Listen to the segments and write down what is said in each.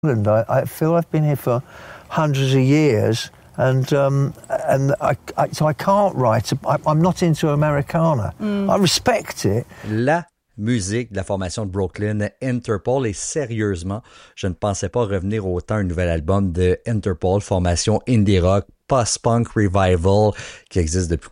And I feel I've been here for hundreds of years, and so I can't write. I'm not into Americana. I respect it. La musique de la formation de Brooklyn, Interpol, et sérieusement, je ne pensais pas revenir autant un nouvel album de Interpol, formation indie rock, post-punk revival, qui existe depuis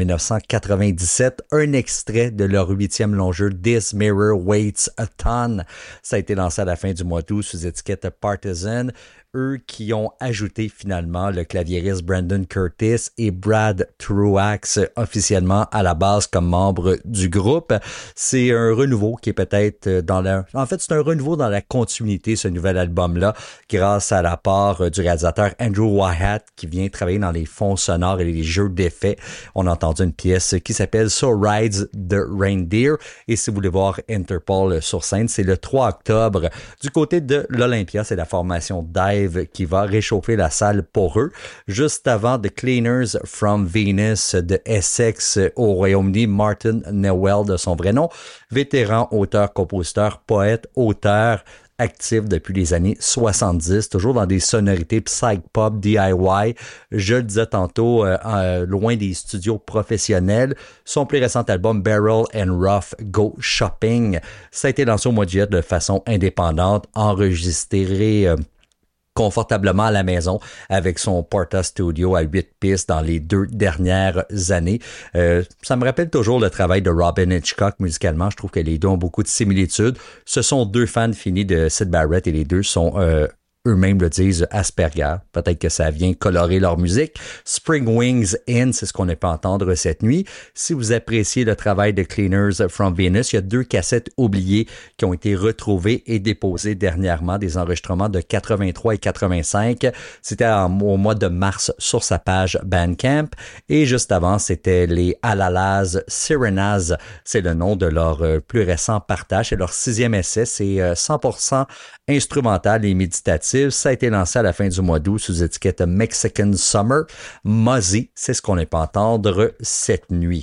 1997. Un extrait de leur 8e long jeu, This Mirror Waits a Ton. Ça a été lancé à la fin du mois d'août sous étiquette Partisan. Eux qui ont ajouté finalement le claviériste Brandon Curtis et Brad Truax officiellement à la base comme membres du groupe. C'est un renouveau qui est peut-être c'est un renouveau dans la continuité, ce nouvel album-là, grâce à l'apport du réalisateur Andrew Wyatt qui vient travailler dans les fonds sonores et les jeux d'effets. On a entendu une pièce qui s'appelle So Rides the Reindeer, et si vous voulez voir Interpol sur scène, c'est le 3 octobre. Du côté de l'Olympia, c'est la formation Dive qui va réchauffer la salle pour eux. Juste avant The Cleaners from Venus de Essex au Royaume-Uni, Martin Newell de son vrai nom, vétéran, auteur, compositeur, poète, auteur, actif depuis les années 70, toujours dans des sonorités psych-pop, DIY. Je le disais tantôt, loin des studios professionnels. Son plus récent album, Barrel and Rough Go Shopping, ça a été lancé au mois de juillet de façon indépendante, enregistré confortablement à la maison avec son Porta Studio à 8 pistes dans les 2 dernières années. Ça me rappelle toujours le travail de Robin Hitchcock musicalement. Je trouve que les deux ont beaucoup de similitudes. Ce sont 2 fans finis de Syd Barrett et les deux sont eux-mêmes le disent Asperger. Peut-être que ça vient colorer leur musique. Spring Wings In, c'est ce qu'on a pu entendre cette nuit. Si vous appréciez le travail de Cleaners from Venus, il y a 2 cassettes oubliées qui ont été retrouvées et déposées dernièrement, des enregistrements de 83 et 85. C'était au mois de mars sur sa page Bandcamp. Et juste avant, c'était les Alalas Sirenas. C'est le nom de leur plus récent partage. C'est leur 6e essai. C'est 100% instrumental et méditatif. Ça a été lancé à la fin du mois d'août sous étiquette Mexican Summer. Mozzie, c'est ce qu'on a pu entendre cette nuit.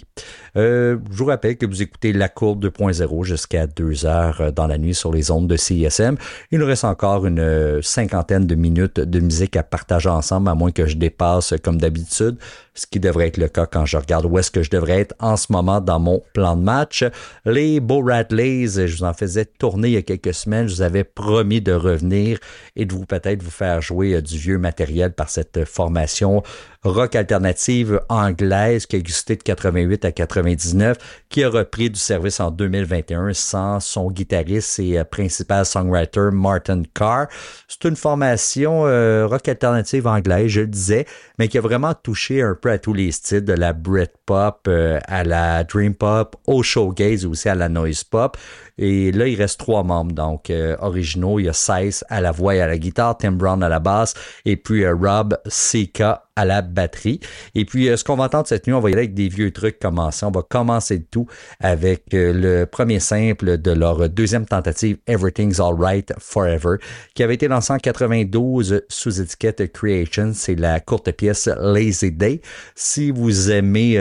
Je vous rappelle que vous écoutez La Courbe 2.0 jusqu'à 2 heures dans la nuit sur les ondes de CISM. Il nous reste encore une 50aine de minutes de musique à partager ensemble, à moins que je dépasse comme d'habitude, ce qui devrait être le cas quand je regarde où est-ce que je devrais être en ce moment dans mon plan de match. Les Beau Radleys, je vous en faisais tourner il y a quelques semaines. Je vous avais promis de revenir et de peut-être vous faire jouer du vieux matériel par cette formation rock alternative anglaise qui a existé de 88 à 99, qui a repris du service en 2021 sans son guitariste et principal songwriter Martin Carr. C'est une formation rock alternative anglaise, je le disais, mais qui a vraiment touché un peu à tous les styles, de la Britpop à la Dream Pop, au shoegaze, aussi à la noise pop. Et là, il reste 3 membres, donc originaux. Il y a 16 à la voix et à la guitare, Tim Brown à la basse, et puis Rob Sika à la batterie. Et puis, ce qu'on va entendre cette nuit, on va y aller avec des vieux trucs commencés. On va commencer le tout avec le premier simple de leur 2e tentative, Everything's Alright Forever, qui avait été lancé en 92 sous étiquette Creation. C'est la courte pièce Lazy Day. Si vous aimez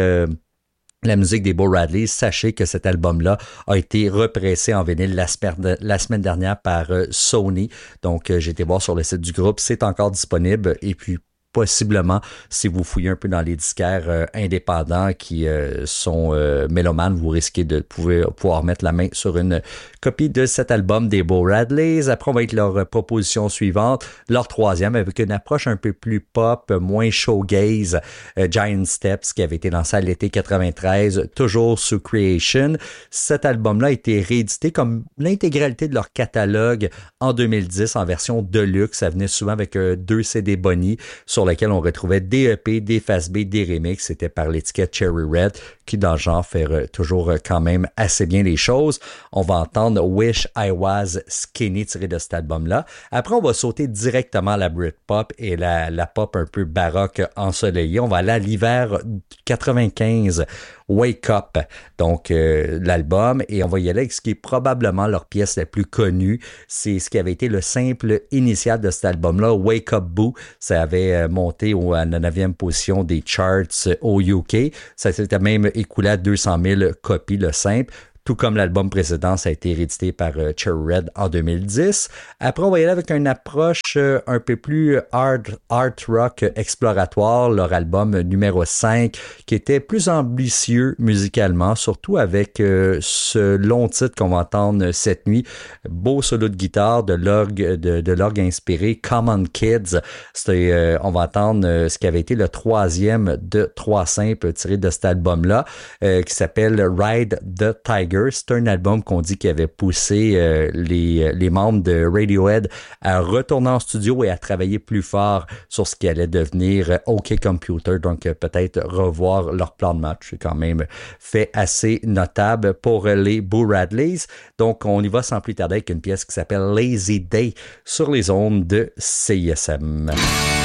la musique des Beau Radleys, sachez que cet album-là a été repressé en vinyle la semaine dernière par Sony. Donc, j'ai été voir sur le site du groupe. C'est encore disponible. Et puis, possiblement, si vous fouillez un peu dans les disquaires indépendants qui sont mélomanes, vous risquez de pouvoir mettre la main sur une copie de cet album des Beau Radleys. Après, on va être leur proposition suivante, leur 3e, avec une approche un peu plus pop, moins showgaze, Giant Steps, qui avait été lancé à l'été 93, toujours sous Creation. Cet album-là a été réédité comme l'intégralité de leur catalogue en 2010 en version deluxe. Ça venait souvent avec 2 CD Bonnie sur lesquels on retrouvait des EP, des face B, des remixes. C'était par l'étiquette Cherry Red, qui dans le genre fait toujours quand même assez bien les choses. On va entendre Wish I Was Skinny tiré de cet album-là. Après, on va sauter directement à la Britpop et la pop un peu baroque ensoleillée. On va aller à l'hiver 95, Wake Up, donc l'album, et on va y aller avec ce qui est probablement leur pièce la plus connue. C'est ce qui avait été le simple initial de cet album-là, Wake Up Boo. Ça avait monté à la 9e position des charts au UK. Ça s'était même écoulé à 200 000 copies, le simple. tout comme l'album précédent, ça a été réédité par Cherry Red en 2010. Après, on va y aller avec une approche un peu plus art rock exploratoire, leur album numéro 5, qui était plus ambitieux musicalement, surtout avec ce long titre qu'on va entendre cette nuit. Beau solo de guitare, de l'orgue inspiré, Common Kids. On va entendre ce qui avait été le 3e de 3 simples tirés de cet album-là, qui s'appelle Ride the Tiger. C'est un album qu'on dit qui avait poussé les membres de Radiohead à retourner en studio et à travailler plus fort sur ce qui allait devenir OK Computer, donc peut-être revoir leur plan de match. C'est quand même fait assez notable pour les Boo Radleys. Donc on y va sans plus tarder avec une pièce qui s'appelle Lazy Day sur les ondes de CISM.